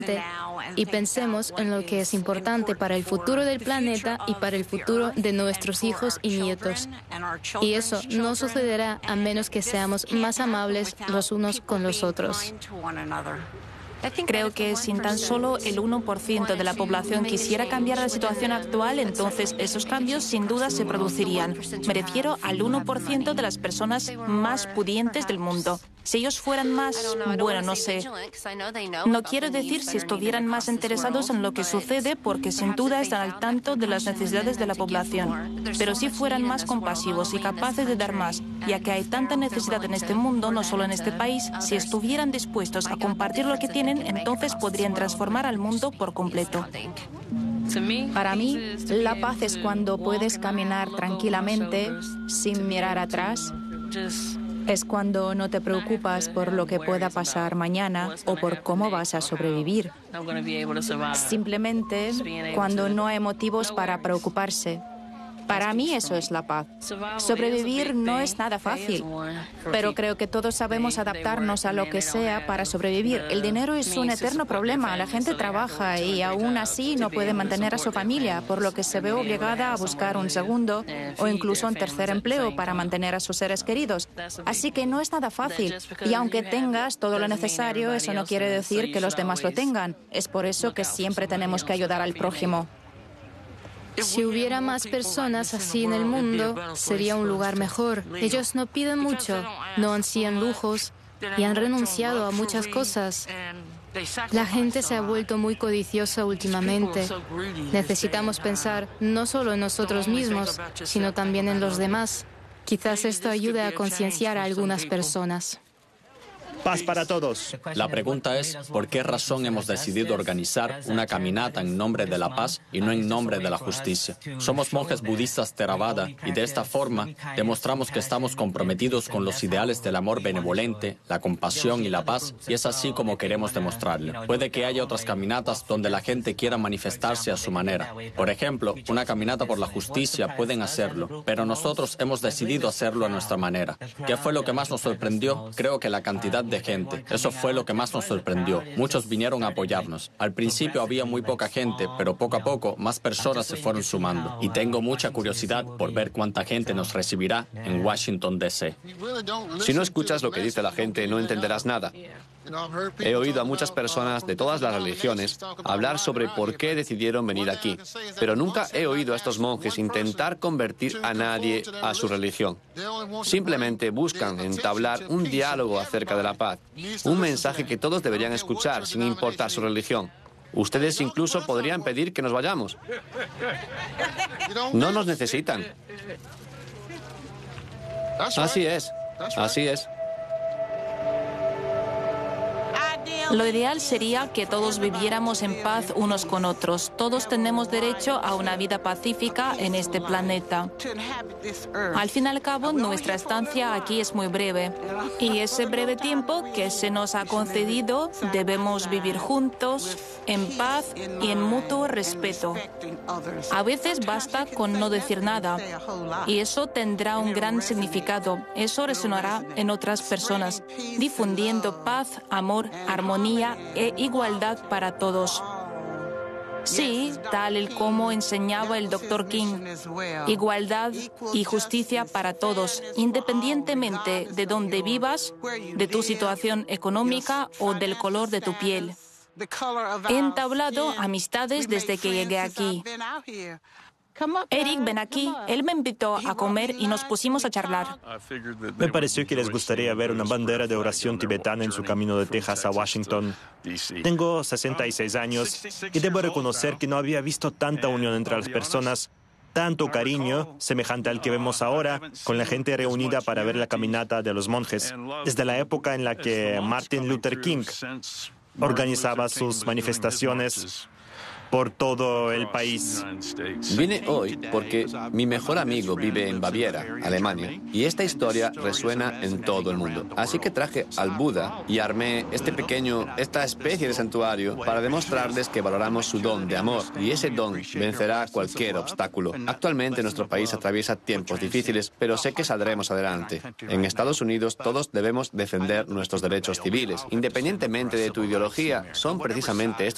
y pensemos en lo que es importante para el futuro del planeta y para el futuro de nuestros hijos y nietos. Y eso no sucederá a menos que seamos más amables los unos con los otros. Creo que si tan solo el 1% de la población quisiera cambiar la situación actual, entonces esos cambios sin duda se producirían. Me refiero al 1% de las personas más pudientes del mundo. Si ellos fueran más, bueno, no sé. No quiero decir si estuvieran más interesados en lo que sucede, porque sin duda están al tanto de las necesidades de la población. Pero si fueran más compasivos y capaces de dar más, ya que hay tanta necesidad en este mundo, no solo en este país, si estuvieran dispuestos a compartir lo que tienen, entonces podrían transformar al mundo por completo. Para mí, la paz es cuando puedes caminar tranquilamente, sin mirar atrás. Es cuando no te preocupas por lo que pueda pasar mañana o por cómo vas a sobrevivir. Simplemente cuando no hay motivos para preocuparse. Para mí eso es la paz. Sobrevivir no es nada fácil, pero creo que todos sabemos adaptarnos a lo que sea para sobrevivir. El dinero es un eterno problema. La gente trabaja y aún así no puede mantener a su familia, por lo que se ve obligada a buscar un segundo o incluso un tercer empleo para mantener a sus seres queridos. Así que no es nada fácil. Y aunque tengas todo lo necesario, eso no quiere decir que los demás lo tengan. Es por eso que siempre tenemos que ayudar al prójimo. Si hubiera más personas así en el mundo, sería un lugar mejor. Ellos no piden mucho, no ansían lujos y han renunciado a muchas cosas. La gente se ha vuelto muy codiciosa últimamente. Necesitamos pensar no solo en nosotros mismos, sino también en los demás. Quizás esto ayude a concienciar a algunas personas. Paz para todos. La pregunta es, ¿por qué razón hemos decidido organizar una caminata en nombre de la paz y no en nombre de la justicia? Somos monjes budistas Theravada y de esta forma demostramos que estamos comprometidos con los ideales del amor benevolente, la compasión y la paz, y es así como queremos demostrarlo. Puede que haya otras caminatas donde la gente quiera manifestarse a su manera. Por ejemplo, una caminata por la justicia pueden hacerlo, pero nosotros hemos decidido hacerlo a nuestra manera. ¿Qué fue lo que más nos sorprendió? Creo que la cantidad de gente. Eso fue lo que más nos sorprendió. Muchos vinieron a apoyarnos. Al principio había muy poca gente, pero poco a poco más personas se fueron sumando. Y tengo mucha curiosidad por ver cuánta gente nos recibirá en Washington, D.C. Si no escuchas lo que dice la gente, no entenderás nada. He oído a muchas personas de todas las religiones hablar sobre por qué decidieron venir aquí, pero nunca he oído a estos monjes intentar convertir a nadie a su religión. Simplemente buscan entablar un diálogo acerca de la paz, un mensaje que todos deberían escuchar sin importar su religión. Ustedes incluso podrían pedir que nos vayamos. No nos necesitan. Así es, así es. Lo ideal sería que todos viviéramos en paz unos con otros. Todos tenemos derecho a una vida pacífica en este planeta. Al fin y al cabo, nuestra estancia aquí es muy breve. Y ese breve tiempo que se nos ha concedido, debemos vivir juntos, en paz y en mutuo respeto. A veces basta con no decir nada. Y eso tendrá un gran significado. Eso resonará en otras personas, difundiendo paz, amor, armonía e igualdad para todos. Sí, tal y como enseñaba el Dr. King, igualdad y justicia para todos, independientemente de dónde vivas, de tu situación económica o del color de tu piel. He entablado amistades desde que llegué aquí. Eric, ven aquí. Él me invitó a comer y nos pusimos a charlar. Me pareció que les gustaría ver una bandera de oración tibetana en su camino de Texas a Washington. Tengo 66 años y debo reconocer que no había visto tanta unión entre las personas, tanto cariño, semejante al que vemos ahora, con la gente reunida para ver la caminata de los monjes, desde la época en la que Martin Luther King organizaba sus manifestaciones por todo el país. Vine hoy porque mi mejor amigo vive en Baviera, Alemania, y esta historia resuena en todo el mundo. Así que traje al Buda y armé esta especie de santuario para demostrarles que valoramos su don de amor, y ese don vencerá cualquier obstáculo. Actualmente nuestro país atraviesa tiempos difíciles, pero sé que saldremos adelante. En Estados Unidos todos debemos defender nuestros derechos civiles, independientemente de tu ideología. Son precisamente estos